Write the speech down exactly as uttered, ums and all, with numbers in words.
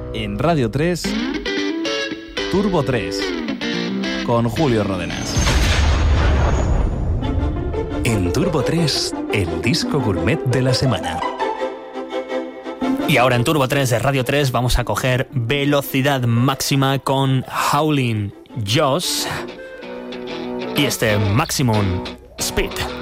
en Radio tres, Turbo tres, con Julio Ródenas. En Turbo tres, el disco gourmet de la semana. Y ahora en Turbo tres de Radio tres vamos a coger velocidad máxima con Howlin' Jaws y este Maximum Speed.